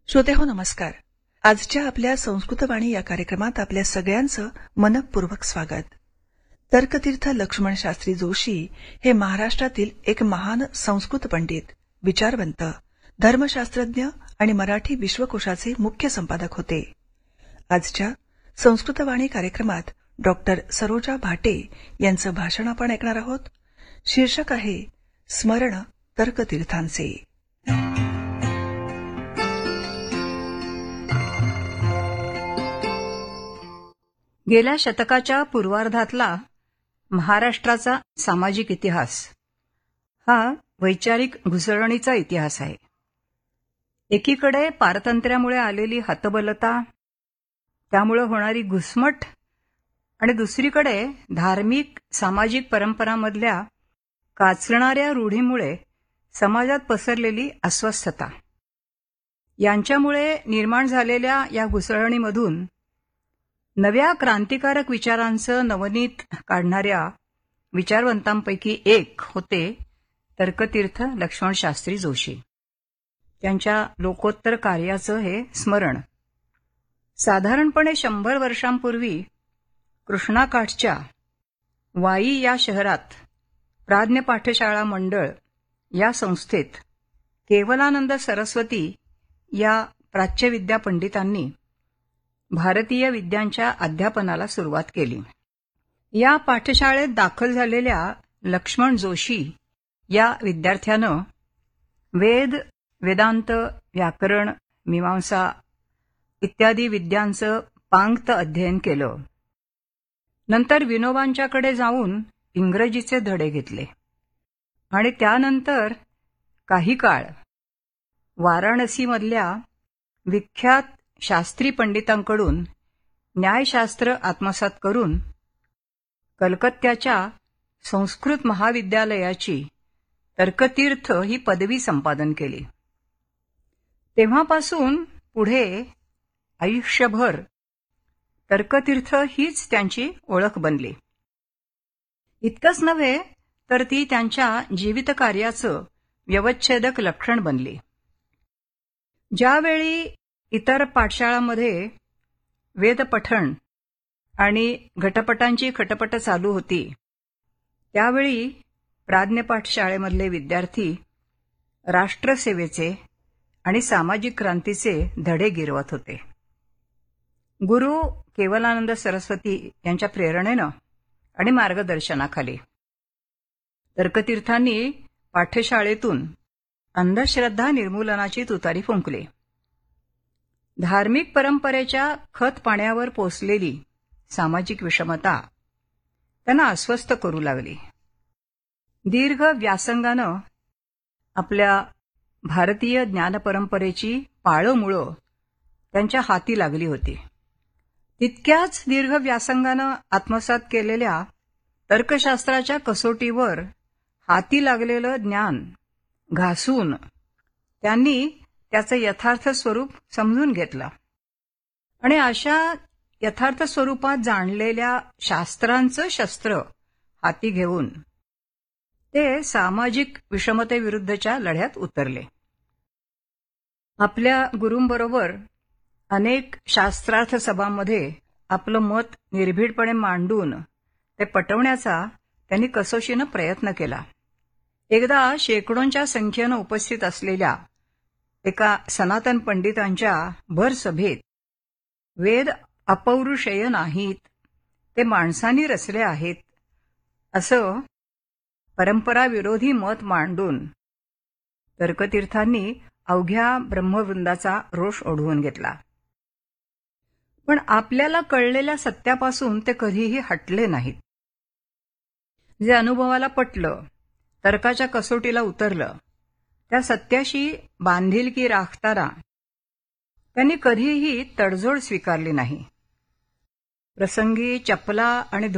श्रोतेहो नमस्कार. आजच्या आपल्या संस्कृतवाणी या कार्यक्रमात आपल्या सगळ्यांचं मनःपूर्वक स्वागत. तर्कतीर्थ लक्ष्मण शास्त्री जोशी हे महाराष्ट्रातील एक महान संस्कृत पंडित, विचारवंत, धर्मशास्त्रज्ञ आणि मराठी विश्वकोशाचे मुख्य संपादक होते. आजच्या संस्कृतवाणी कार्यक्रमात डॉक्टर सरोजा भाटे यांचं भाषण आपण ऐकणार आहोत. शीर्षक आहे स्मरण तर्कतीर्थांचे. गेल्या शतकाच्या पूर्वार्धातला महाराष्ट्राचा सामाजिक इतिहास हा वैचारिक घुसळणीचा इतिहास आहे. एकीकडे पारतंत्र्यामुळे आलेली हतबलता, त्यामुळे होणारी घुसमट, आणि दुसरीकडे धार्मिक सामाजिक परंपरांमधल्या काचणाऱ्या रूढीमुळे समाजात पसरलेली अस्वस्थता, यांच्यामुळे निर्माण झालेल्या या घुसळणीमधून नव्या क्रांतिकारक विचारांचं नवनीत काढणाऱ्या विचारवंतांपैकी एक होते तर्कतीर्थ लक्ष्मण शास्त्री जोशी. त्यांच्या लोकोत्तर कार्याचं हे स्मरण साधारणपणे 100 वर्षांपूर्वी कृष्णाकाठच्या वाई या शहरात प्राज्ञ पाठशाळा मंडळ या संस्थेत केवलानंद सरस्वती या प्राच्यविद्या पंडितांनी भारतीय विद्यांच्या अध्यापनाला सुरुवात केली. या पाठशाळेत दाखल झालेल्या लक्ष्मण जोशी या विद्यार्थ्यानं वेद, वेदांत, व्याकरण, मीमांसा इत्यादी विद्यांचं पांगत अध्ययन केलं. नंतर विनोबांच्याकडे जाऊन इंग्रजीचे धडे घेतले आणि त्यानंतर काही काळ वाराणसीमधल्या विख्यात शास्त्री पंडितांकडून न्यायशास्त्र आत्मसात करून कलकत्त्याच्या संस्कृत महाविद्यालयाची तर्कतीर्थ ही पदवी संपादन केली. तेव्हापासून पुढे आयुष्यभर तर्कतीर्थ हीच त्यांची ओळख बनली. इतकंच नव्हे तर ती त्यांच्या जीवितकार्याचं व्यवच्छेदक लक्षण बनली. ज्यावेळी इतर पाठशाळांमध्ये वेदपठण आणि घटपटांची खटपट चालू होती, त्यावेळी प्राज्ञ पाठशाळेमधले विद्यार्थी राष्ट्रसेवेचे आणि सामाजिक क्रांतीचे धडे गिरवत होते. गुरु केवलानंद सरस्वती यांच्या प्रेरणेनं आणि मार्गदर्शनाखाली तर्कतीर्थांनी पाठशाळेतून अंधश्रद्धा निर्मूलनाची तुतारी फुंकली. धार्मिक परंपरेच्या खत पाण्यावर पोसलेली सामाजिक विषमता त्यांना अस्वस्थ करू लागली. दीर्घ व्यासंगानं आपल्या भारतीय ज्ञानपरंपरेची पाळंमुळं त्यांच्या हाती लागली होती. तितक्याच दीर्घ व्यासंगानं आत्मसात केलेल्या तर्कशास्त्राच्या कसोटीवर हाती लागलेलं ज्ञान घासून त्यांनी त्याचं यथार्थ स्वरूप समजून घेतलं आणि अशा यथार्थ स्वरूपात जाणलेल्या शास्त्रांचं शस्त्र हाती घेऊन ते सामाजिक विषमतेविरुद्धच्या लढ्यात उतरले. आपल्या गुरूंबरोबर अनेक शास्त्रार्थ सभांमध्ये आपलं मत निर्भीडपणे मांडून ते पटवण्याचा त्यांनी कसोशीनं प्रयत्न केला. एकदा शेकडोंच्या संख्येनं उपस्थित असलेल्या एका सनातन पंडितांच्या भर सभेत वेद अपौरुषेय नाहीत, ते माणसांनी रचले आहेत, असं परंपराविरोधी मत मांडून तर्कतीर्थांनी अवघ्या ब्रह्मवृंदाचा रोष ओढवून घेतला. पण आपल्याला कळलेल्या सत्यापासून ते कधीही हटले नाहीत. जे अनुभवाला पटलं, तर्काच्या कसोटीला उतरलं, त्या सत्याशी बांधिलकी राखताना त्यांनी कधीही तडजोड स्वीकारली नाही. प्रसंगी चपला आणि